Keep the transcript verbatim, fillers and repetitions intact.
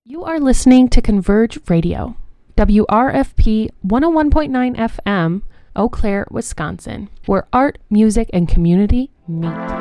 You are listening to Converge Radio, W R F P one oh one point nine F M, Eau Claire, Wisconsin, where art, music, and community meet.